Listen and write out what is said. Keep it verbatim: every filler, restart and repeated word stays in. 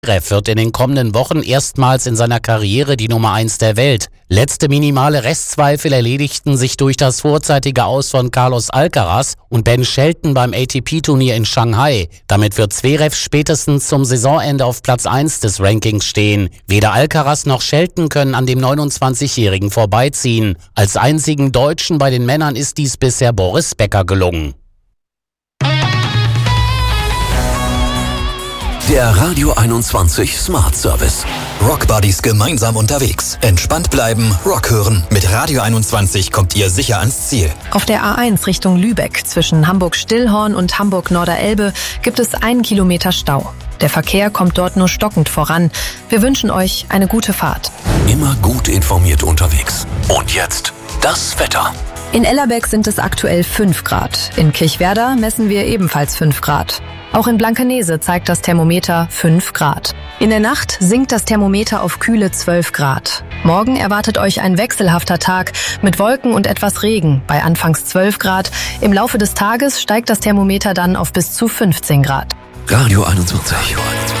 Zverev wird in den kommenden Wochen erstmals in seiner Karriere die Nummer eins der Welt. Letzte minimale Restzweifel erledigten sich durch das vorzeitige Aus von Carlos Alcaraz und Ben Shelton beim A T P-Turnier in Shanghai. Damit wird Zverev spätestens zum Saisonende auf Platz eins des Rankings stehen. Weder Alcaraz noch Shelton können an dem neunundzwanzigjährigen vorbeiziehen. Als einzigen Deutschen bei den Männern ist dies bisher Boris Becker gelungen. Der Radio einundzwanzig Smart Service. Rock Buddies gemeinsam unterwegs. Entspannt bleiben, Rock hören. Mit Radio einundzwanzig kommt ihr sicher ans Ziel. Auf der A eins Richtung Lübeck zwischen Hamburg-Stillhorn und Hamburg-Norderelbe gibt es einen Kilometer Stau. Der Verkehr kommt dort nur stockend voran. Wir wünschen euch eine gute Fahrt. Immer gut informiert unterwegs. Und jetzt das Wetter. In Ellerbeck sind es aktuell fünf Grad. In Kirchwerder messen wir ebenfalls fünf Grad. Auch in Blankenese zeigt das Thermometer fünf Grad. In der Nacht sinkt das Thermometer auf kühle zwölf Grad. Morgen erwartet euch ein wechselhafter Tag mit Wolken und etwas Regen bei anfangs zwölf Grad. Im Laufe des Tages steigt das Thermometer dann auf bis zu fünfzehn Grad. Radio einundzwanzig.